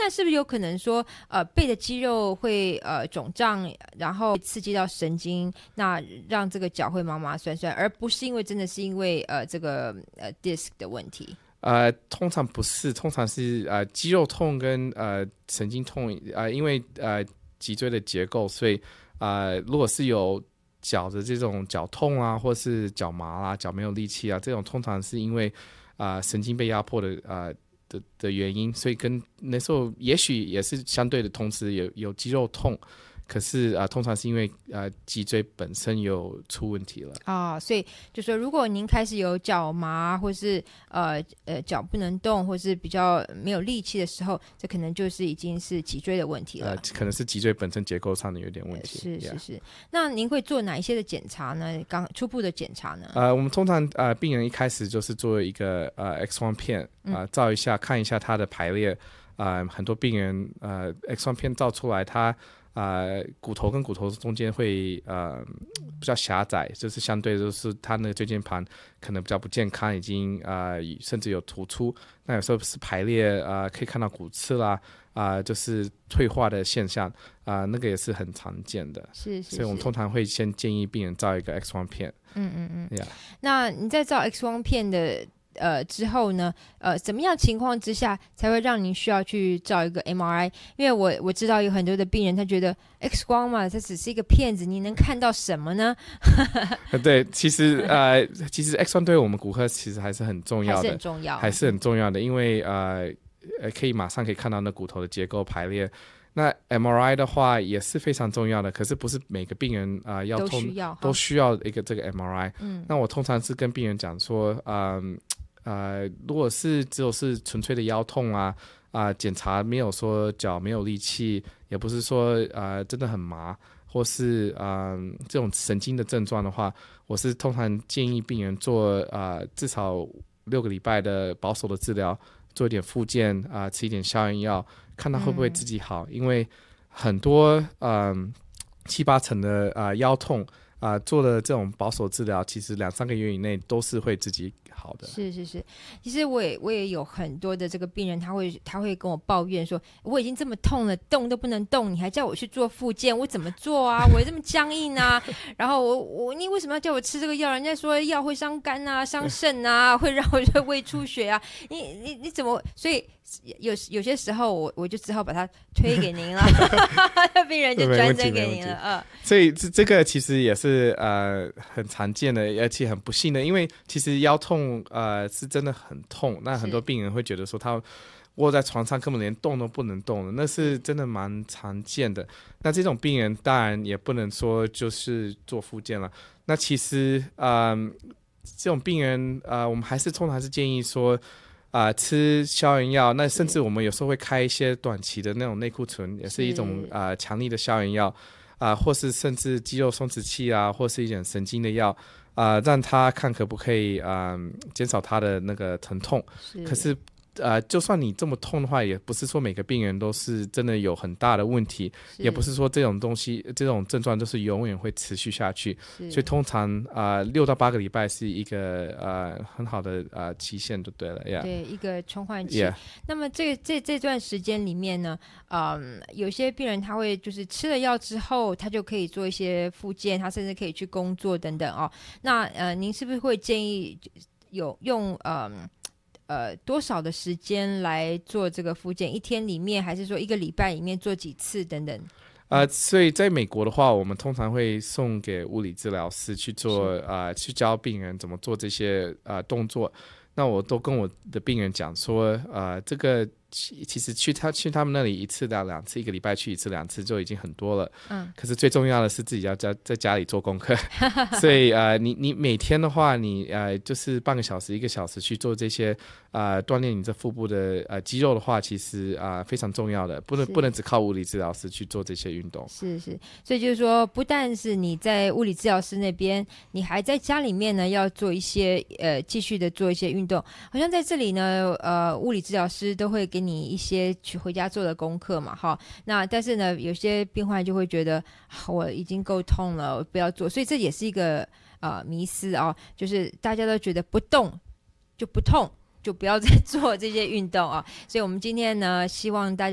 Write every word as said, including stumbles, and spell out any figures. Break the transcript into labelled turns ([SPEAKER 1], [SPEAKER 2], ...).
[SPEAKER 1] 那是不是有可能说呃背的肌肉会呃肿胀，然后刺激到神经，那让这个脚会麻麻酸酸，而不是因为真的是因为呃这个呃 disc 的问题？
[SPEAKER 2] 呃，通常不是，通常是呃肌肉痛跟呃神经痛，呃因为呃脊椎的结构，所以呃如果是有脚的这种脚痛啊，或是脚麻啊，脚没有力气啊，这种通常是因为啊、呃、神经被压迫的啊、呃、的的原因，所以跟那时候也许也是相对的，同时有有肌肉痛。可是啊、呃，通常是因为呃脊椎本身有出问题了
[SPEAKER 1] 啊、所以就说如果您开始有脚麻，或是呃呃脚不能动，或是比较没有力气的时候，这可能就是已经是脊椎的问题了。
[SPEAKER 2] 呃，可能是脊椎本身结构上的有点问题。
[SPEAKER 1] 是是
[SPEAKER 2] yeah.
[SPEAKER 1] 是。那您会做哪一些的检查呢？刚初步的检查呢？
[SPEAKER 2] 呃，我们通常呃病人一开始就是做一个呃 X 光片啊、呃，照一下看一下他的排列啊、呃，很多病人呃 X 光片照出来他。呃，骨头跟骨头中间会呃比较狭窄，就是相对就是它那个椎间盘可能比较不健康，已经呃甚至有突出。那有时候是排列呃可以看到骨刺啦，啊、呃、就是退化的现象啊、呃，那个也是很常见的。
[SPEAKER 1] 是是是。
[SPEAKER 2] 所以我们通常会先建议病人照一个 X 光片。
[SPEAKER 1] 嗯嗯嗯。
[SPEAKER 2] Yeah.
[SPEAKER 1] 那你在照 X 光片的呃之后呢，呃，怎么样情况之下才会让您需要去照一个 M R I？ 因为我我知道有很多的病人他觉得 X 光嘛，这只是一个片子，你能看到什么呢？
[SPEAKER 2] 对，其实呃，其实 X 光对我们骨科其实还是很重要的，
[SPEAKER 1] 还是很重要，
[SPEAKER 2] 还是很重要的，因为呃呃可以马上可以看到那骨头的结构排列。那 M R I 的话也是非常重要的，可是不是每个病人啊、呃、要
[SPEAKER 1] 都
[SPEAKER 2] 痛
[SPEAKER 1] 需要
[SPEAKER 2] 都需要一个这个 M R I。
[SPEAKER 1] 嗯，
[SPEAKER 2] 那我通常是跟病人讲说，嗯呃，如果是只有是纯粹的腰痛啊啊、呃，检查没有说脚没有力气，也不是说呃真的很麻，或是呃这种神经的症状的话，我是通常建议病人做啊、呃、至少六个礼拜的保守的治疗，做一点复健啊、呃，吃一点消炎药。看他会不会自己好，嗯、因为很多嗯、呃、七八成的啊、呃、腰痛啊、呃、做了这种保守治疗，其实两三个月以内都是会自己好的。
[SPEAKER 1] 是是是，其实我也我也有很多的这个病人，他会他会跟我抱怨说，我已经这么痛了，动都不能动，你还叫我去做复健，我怎么做啊？我这么僵硬啊！然后我我你为什么要叫我吃这个药？人家说药会伤肝啊、伤肾啊，会让我胃出血啊！你你你怎么？所以有有些时候我我就只好把它推给您了，病人就转诊给您了。嗯，
[SPEAKER 2] 所以这这个其实也是呃很常见的，而且很不幸的，因为其实腰痛呃是真的很痛，那很多病人会觉得说他窝在床上根本连动都不能动了，那是真的蛮常见的。那这种病人当然也不能说就是做复健了。那其实呃这种病人呃我们还是通常是建议说啊、呃，吃消炎药，那甚至我们有时候会开一些短期的那种内库存，也是一种啊、呃、强力的消炎药啊、呃，或是甚至肌肉松弛剂啊，或是一点神经的药啊、呃，让他看可不可以啊、呃、减少他的那个疼痛。
[SPEAKER 1] 是
[SPEAKER 2] 可是呃，就算你这么痛的话，也不是说每个病人都是真的有很大的问题，也不是说这种东西、这种症状就是永远会持续下去。所以通常啊，六、呃、到八个礼拜是一个呃很好的呃期限就对了。Yeah.
[SPEAKER 1] 对，一个重缓期。
[SPEAKER 2] Yeah.
[SPEAKER 1] 那么这这这段时间里面呢，嗯，有些病人他会就是吃了药之后，他就可以做一些复健，他甚至可以去工作等等哦。那呃，您是不是会建议有用嗯？呃，多少的时间来做这个复健？一天里面，还是说一个礼拜里面做几次等等？
[SPEAKER 2] 呃，所以在美国的话，我们通常会送给物理治疗师去做，呃，去教病人怎么做这些呃动作。那我都跟我的病人讲说，呃，这个其实去他去他们那里一次到两次，一个礼拜去一次两次就已经很多了。嗯。可是最重要的是自己要在在家里做功课，所以呃，你你每天的话，你呃就是半个小时一个小时去做这些呃锻炼你这腹部的呃肌肉的话，其实啊、呃、非常重要的，不能不能只靠物理治疗师去做这些运动。
[SPEAKER 1] 是是，所以就是说，不但是你在物理治疗师那边，你还在家里面呢要做一些呃继续的做一些运动。好像在这里呢，呃，物理治疗师都会给你一些去回家做的功课嘛，哈。那但是呢，有些病患就会觉得、啊、我已经够痛了，我不要做，所以这也是一个呃迷思啊，就是大家都觉得不动就不痛，就不要再做这些运动啊。所以我们今天呢，希望大家